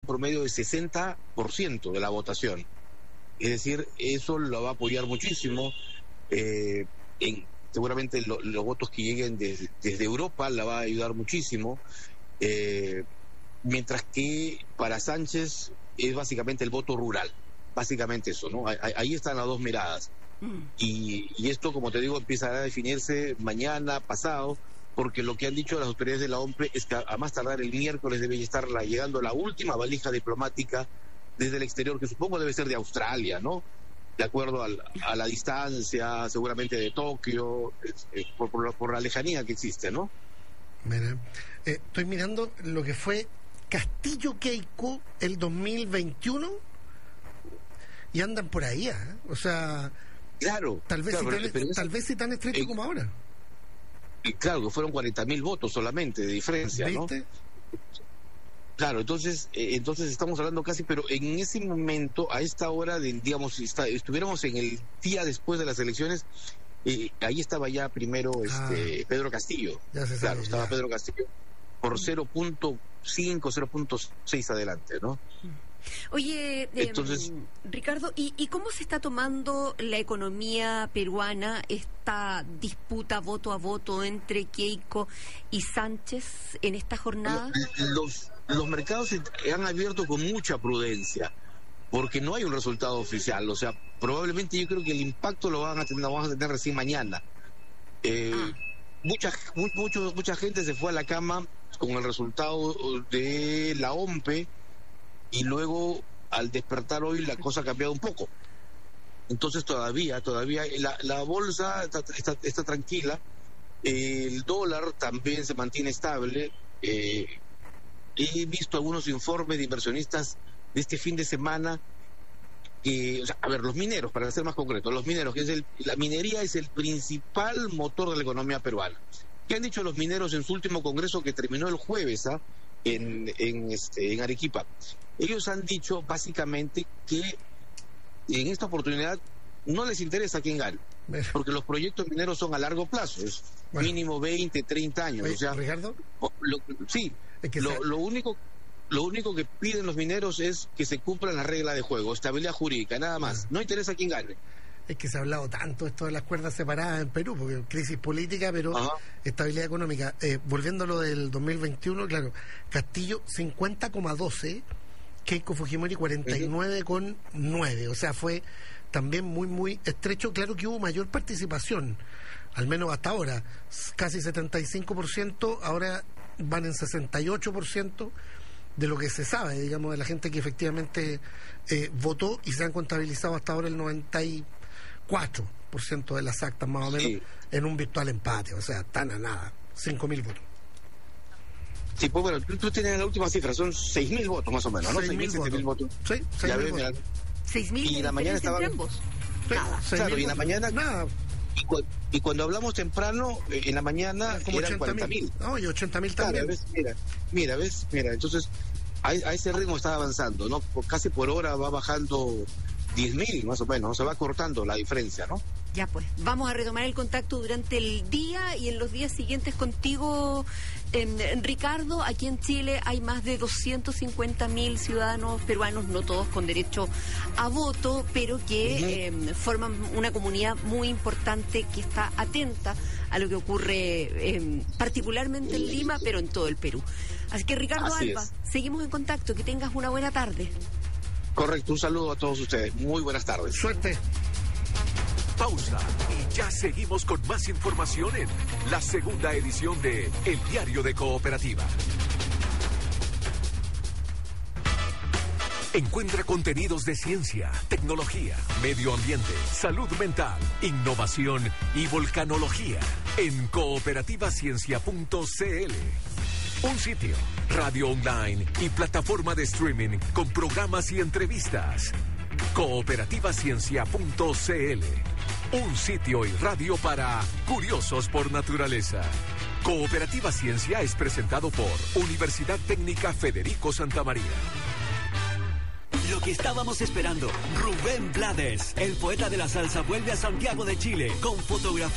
promedio de 60% de la votación. Es decir, eso lo va a apoyar muchísimo. Seguramente los votos que lleguen desde Europa la va a ayudar muchísimo. Mientras que para Sánchez es básicamente el voto rural. Básicamente eso, ¿no? Ahí están las dos miradas. Y esto, como te digo, empieza a definirse mañana, pasado, porque lo que han dicho las autoridades de la OMPE es que a más tardar el miércoles debe estar llegando la última valija diplomática desde el exterior, que supongo debe ser de Australia, ¿no? De acuerdo a la distancia, seguramente de Tokio, por la lejanía que existe, ¿no? Mira, estoy mirando lo que fue Castillo Keiko el 2021 y andan por ahí, ¿eh? O sea, claro, tal vez si tan estrecho como ahora. Y claro, que fueron 40.000 votos solamente de diferencia, ¿viste? ¿no? Claro, entonces estamos hablando casi, pero en ese momento, a esta hora, digamos, estuviéramos en el día después de las elecciones, ahí estaba ya primero Pedro Castillo. Ya se sabe, claro, estaba Pedro Castillo por 0.5, 0.6 adelante, ¿no? Oye, entonces, Ricardo, ¿y cómo se está tomando la economía peruana esta disputa voto a voto entre Keiko y Sánchez en esta jornada? Los mercados se han abierto con mucha prudencia, porque no hay un resultado oficial. O sea, probablemente yo creo que el impacto lo vamos a tener recién mañana. Mucha gente se fue a la cama con el resultado de la OMPE, y luego al despertar hoy la cosa ha cambiado un poco. Entonces todavía la bolsa está tranquila, el dólar también se mantiene estable. He visto algunos informes de inversionistas de este fin de semana que, o sea, a ver, los mineros, para ser más concreto, los mineros, la minería es el principal motor de la economía peruana. ¿Qué han dicho los mineros en su último congreso que terminó el jueves en Arequipa? Ellos han dicho básicamente que en esta oportunidad no les interesa quién gane, porque los proyectos mineros son a largo plazo, es mínimo 20, 30 años. Oye, o sea, Ricardo, sí, es que lo único que piden los mineros es que se cumplan las reglas de juego, estabilidad jurídica, nada más. No interesa quién gane. Es que se ha hablado tanto esto de las cuerdas separadas en Perú, porque crisis política, pero estabilidad económica. Volviendo a lo del 2021, claro, Castillo 50,12, Keiko Fujimori 49,9, o sea, fue también muy, muy estrecho. Claro que hubo mayor participación, al menos hasta ahora, casi 75%, ahora van en 68% de lo que se sabe, digamos, de la gente que efectivamente votó, y se han contabilizado hasta ahora el 94% de las actas, más o menos, en un virtual empate, o sea, tan a nada, 5.000 votos. Sí, pues bueno, tú tienes la última cifra, son 6.000 votos más o menos, ¿no? 6.000 votos. Sí, 6.000 votos. 6.000 y la mañana estaban entre ambos. Nada. Claro, y en la mañana nada. Y cuando hablamos temprano, en la mañana como eran 40.000. No, y 80.000 también. Claro, mira, entonces a ese ritmo está avanzando, ¿no? Casi por hora va bajando 10.000 más o menos, se va cortando la diferencia, ¿no? Ya pues, vamos a retomar el contacto durante el día y en los días siguientes contigo, Ricardo. Aquí en Chile hay más de 250.000 ciudadanos peruanos, no todos con derecho a voto, pero que forman una comunidad muy importante que está atenta a lo que ocurre particularmente en Lima, pero en todo el Perú. Así que Ricardo Alba, seguimos en contacto, que tengas una buena tarde. Correcto, un saludo a todos ustedes, muy buenas tardes. Suerte. Pausa y ya seguimos con más información en la segunda edición de El Diario de Cooperativa. Encuentra contenidos de ciencia, tecnología, medio ambiente, salud mental, innovación y volcanología en cooperativaciencia.cl. Un sitio, radio online y plataforma de streaming con programas y entrevistas. Cooperativaciencia.cl. Un sitio y radio para curiosos por naturaleza. Cooperativa Ciencia es presentado por Universidad Técnica Federico Santa María. Lo que estábamos esperando, Rubén Blades, el poeta de la salsa, vuelve a Santiago de Chile con fotografía.